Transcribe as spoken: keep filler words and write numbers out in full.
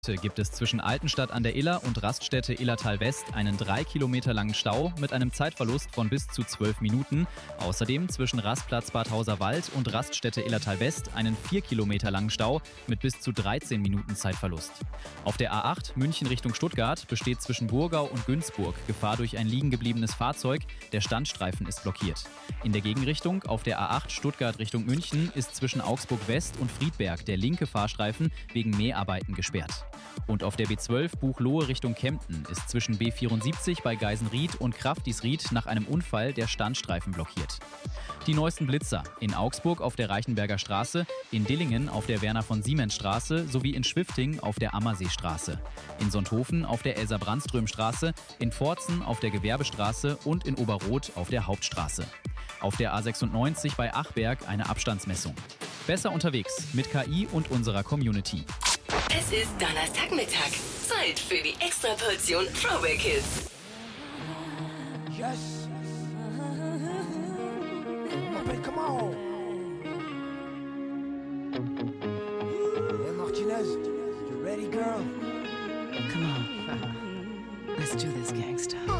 Heute gibt es zwischen Altenstadt an der Iller und Raststätte Illertal West einen drei Kilometer langen Stau mit einem Zeitverlust von bis zu zwölf Minuten. Außerdem zwischen Rastplatz Bad Hauserwald und Raststätte Illertal West einen vier Kilometer langen Stau mit bis zu dreizehn Minuten Zeitverlust. Auf der A acht München Richtung Stuttgart besteht zwischen Burgau und Günzburg Gefahr durch ein liegengebliebenes Fahrzeug. Der Standstreifen ist blockiert. In der Gegenrichtung auf der A acht Stuttgart Richtung München ist zwischen Augsburg West und Friedberg der linke Fahrstreifen wegen Mäharbeiten gesperrt. Und auf der B zwölf Buchloe Richtung Kempten ist zwischen B vierundsiebzig bei Geisenried und Kraftisried nach einem Unfall der Standstreifen blockiert. Die neuesten Blitzer in Augsburg auf der Reichenberger Straße, in Dillingen auf der Werner von Siemens Straße sowie in Schwifting auf der Ammerseestraße, in Sonthofen auf der Elsa-Brandström-Straße, in Pforzen auf der Gewerbestraße und in Oberroth auf der Hauptstraße. Auf der A sechsundneunzig bei Achberg eine Abstandsmessung. Besser unterwegs mit K I und unserer Community. Es ist Donnerstagmittag. Zeit für die Extraportion Throwback Hits. Yes. Appelle, come on. Hey Martinez, you ready, girl? Come on. Let's do this, gangsta.